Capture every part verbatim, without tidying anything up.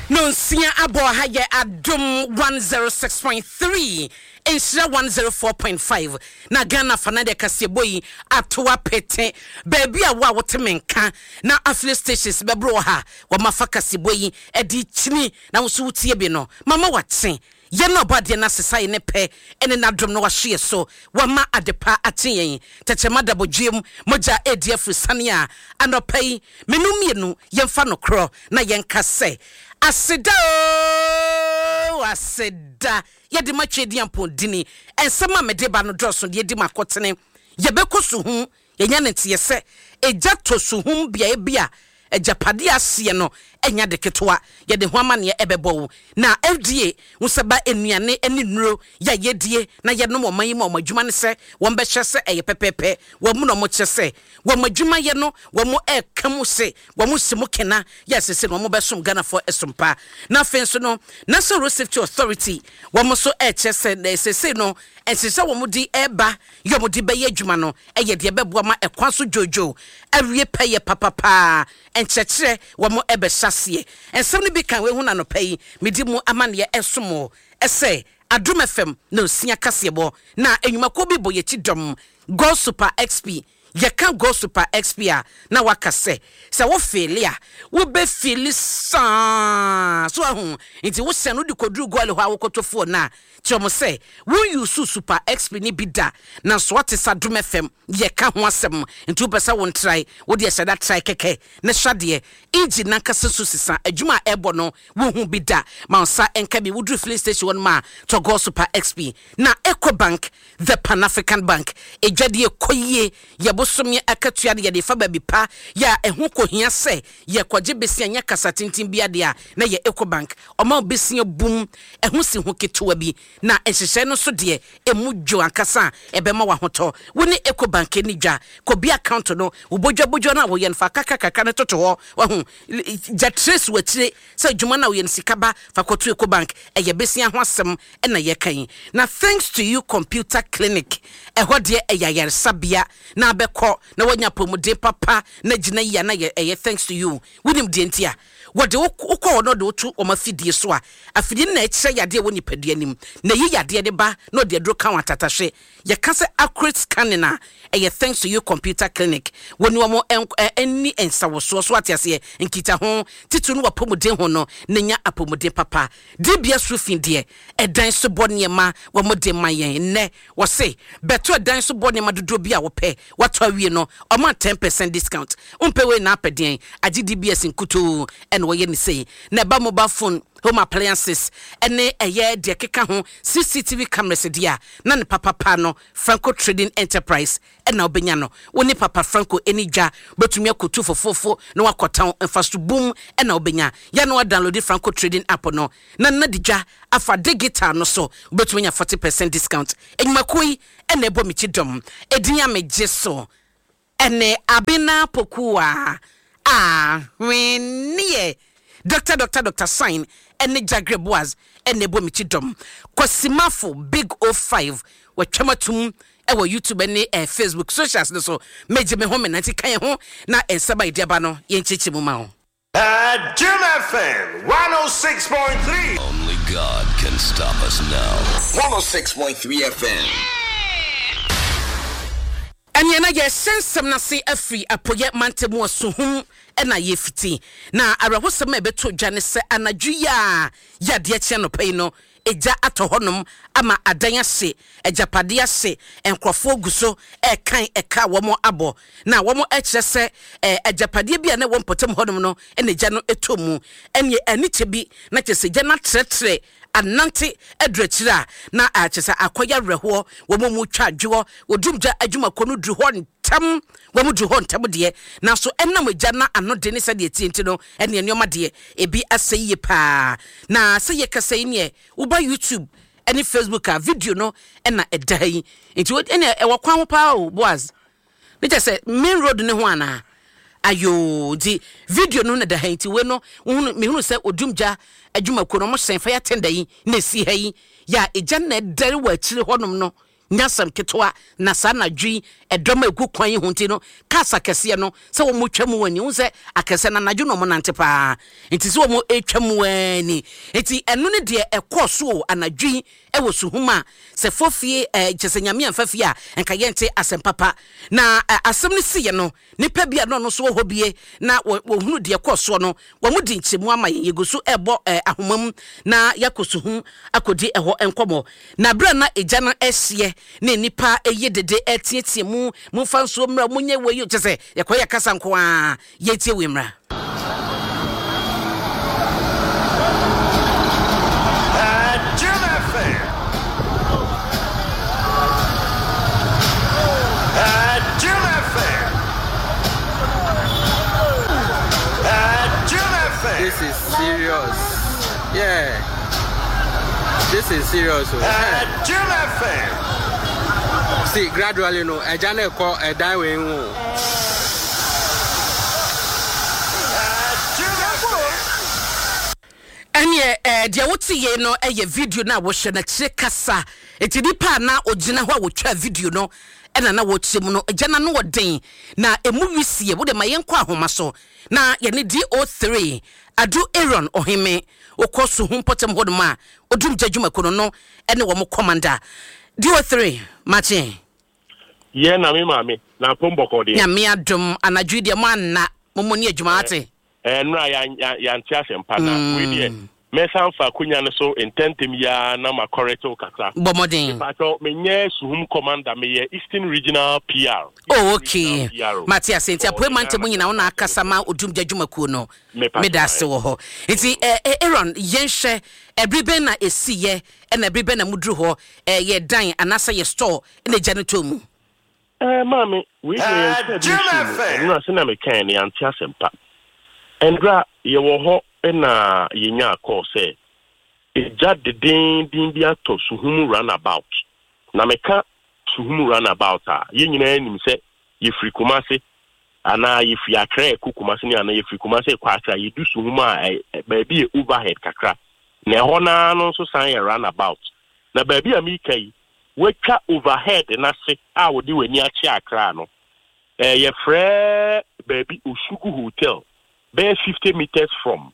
No nsia abo ha ye adom one oh six point three Insira one oh four point five na Ghana fanade kaseboyi atoa pete baby a wa wote menka na affiliate stations bebro ha wa mafa kaseboyi edi chini na wo tie bi no mama watse ye no bade na sesai ne pe ene na dom no wa hye so wa ma adepa ateyen techema dabodwem moja edi afrisane a anopai menum ye yemfa no kro na yenka se aseda o aseda ye de matwedi ampodini ensema mede ba no droso de di makotene ye bekosu hu ye nya nete ye se eja tosu hu bia bia ejapade ase no enya de ketoa ye de ho amane ebebo na F D A usaba enuane eni nuro ya yedie na ye no moman yi mo adwuma ne se won be hye se eye pepepe wo mu no mo kye se wo madwuma ye no wo mo e kam se wo mo simu kena ya sese no mo be som Ghana for esompa na fenso no National Safety Authority wo mo so e kye se na sese no ensese wo mo di eba yo mo di be ye adwuma no eye de beboa ma ekwan so jojo awie peye papapa enchekere wo mo ebe hyasie ensem ne bi kan we hu na no pay medi mu amane esomo ese Adom F M no sia kasebo na enwumako bi boye ti dom Go Super X P ye kan Go Super X P a na wakase se wo felia wo be feel sa so ahu nti wo se no de kodru gole ho awokotofo na chomo se wo use Super X P ni bida na so what is Adom F M ye ka ho asem nti wo pesa won try wo de seda try keke ne hwade engine na kase so sisa adwuma ebo no wo hu bida ma nsa enka bi wo dru filling station won ma to Go Super X P na Ecobank the Pan African Bank ejade ekoyie ye bosom ye akatua de ye fa ba bi pa ya ehu kohia se ye kwaje besia nya kasa tintin bia de a na ye Ecobank oma besia bum ehu si hu ketoa bi na enhyehyɛ no so de emu dwo ankasa ebema wa hoto woni Ecobank ni dwa ko bi account no wo bodwa bodwa na wo ye nfa kaka kaka ne toto ho wa hu ja trace watire se dwuma na wo ye sikaba fa koto Ecobank eye besia ho asem na ye kan na thanks to you computer clinic eho de eyayare sabia na abekọ na wanya pomude papa na gina ya na ye thanks to you wonim de ntia wode ukọ no de otu o mafidie so a afidie na ekire yade woni padua nim na yi yade de ba no de dro kan atatahwe ye ka se accurate scanning na eye thanks to you computer clinic woni wo enni ensawoso so atiase nkita ho titu no wapomude ho no na nya apomude papa de bia so finde edan so bone ma wo mo de mayen ne wo se beto edan so bone ma dodo bia wo pe wato awie no o ma ten percent discount umpe we na apedien agi D B S nkuto en wo ye ni sei na ba mobile phone home appliances ene eye de keka ho C C T V cameras dia na ne papa pa no Franco Trading Enterprise ena obenya no woni papa Franco enija betumi akotu fofofo na wakotan enfasto boom ena obenya ya no download Franco Trading app no na na dija afa digital no so betumi nya forty percent discount enyimakoi ena ebo mi chidom edinya meje so ene abina pokua ah wenie Doctor Doctor Doctor Sign ene Jagre Boaz ene ebo mi chidom Kosimafo Big oh five wa twamatum ewo YouTube ene eh, Facebook socials no so meje me home na ti kan ho na ensaba ideba no ye nchechi mu ma ho Adom F M one oh six point three. Only God can stop us now. one oh six point three F M. Anya na ye sensem na se afri apoye mantemu osuhum ena ye fiti na arahosem ebeto dwane se anadwu ya ya de ache no pay no eja atohonom ama adanya se ejapade ase enkrofo guso e kan eka womo abo na womo ekire se ejapade bia na wompotem honom no ena eja no etomu enye aniche bi na chese eja na tretre anante edrechira na achesa akoya reho womo mu twa dwo odumja adwuma konu dru ho ntam womo dru ho ntam de na so enam eja na anode ne se de tienti no ene enoma de ebi aseye pa na seye kaseye ne uba YouTube any Facebook a video no ena edai nti ene e wakwan ho pa o Boaz ne say main road ne ho ana ayo di video no na da hanti we no me hunu se odumja adwuma ko no mo sen fa ya tenda yi na si ha yi ya eja na dare wa akire honom no nyasam ketwa na sa na dwi edom egu kwan ho nti no kasa kese no se wo mo twam wani wo se akese na nadwo no mo nante pa nti se wo mo etwam wani nti eno ne de ekoso anadwi e wo suhuma se fofie kyesanyame amfafie a enka yente asempapa na asem ne siye no nipa bia no no so ho bie na wo hunu de ekoso no wo mo di nchemu ama yegusu ebo ahomam na yakosuhu akodi eho enkomo na bra na eja na ehye ne nipa eye dede etietie mu mu fanso mra munye weyo kyese yakoya kasa nko a yetie we mra This is serious. Yeah. This is serious. Uh, Jim F M. See, gradually, you know, a jana call a die way. And yeah, uh, dear, what's ye no a video now was na chekasa. It's a dipa na ojina wa wocha video no. Ena na woche mu no agya na no woden na emu wisie wo de mayenkwa ahoma so na ye ne D O three adu Aaron ohime okoso hu potem hodoma odum jadwuma kono no ene wo mo commander D O three mache ye na me mame na pomboko de ya me adum anadwu de mo anna momo ni adwuma ate eh nra ya ya ntia sempa na we de mesan fa kunya no so intentem ya na ma correct o kaka bomodin pato menye suhum commander me ye Eastern Regional P R oh okay Matias enti appointment mu nyina wona akasa ma odum jadwuma ku no me da se wo ho enti Aaron yenhwe ebriben na esiye na ebriben na mudru ho ye dan anasa ye store na janitor mu eh mami we dey no se na me kan ni antia sempa endra ye wo ho na yenya call say eja de din din bia to suhum runabout na meka suhum runabout a ye nyina anim se ye free Kumasi ana ye free Accra ku Kumasi ni ana ye free Kumasi kwa Accra ye du suhum a ba bi e overhead kakra na ho na no so san ye runabout na ba bi a mi kai weka overhead na se a wo di wani achi Accra no eh ye frɛ ba bi Osugu Hotel be fifty meters from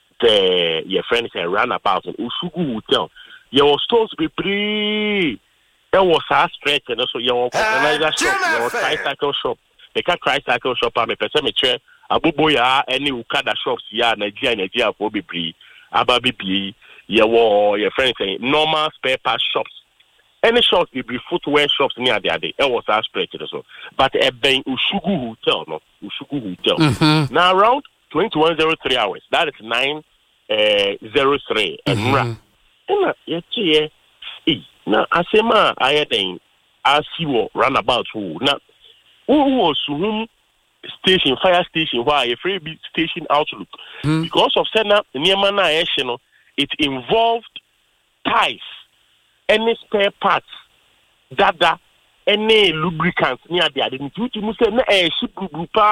the your friend say runabout in Osugu Hotel. Your stores be pre there was a stretch and also your organizer shop, your tricycle shop. They can tricycle shop and me person me chair abuboya any ukada shops ya Nigeria Nigeria for be pre aba be your your friend say normal spare parts shops. Any shops be footwear shops near the other. It was a stretch also. But a ben Osugu Hotel no Osugu Hotel. Mm-hmm. Now around twenty-one oh three hours. That is nine oh three. And ra. And yet, eh, now, Asema, I then as you runabout who now who was whom station, fire station, why a free station outlook. Mm. Because of Senna, Niamana, it involved ties, any spare parts, dada, any lubricants near the identity. You must say, no, a ship group.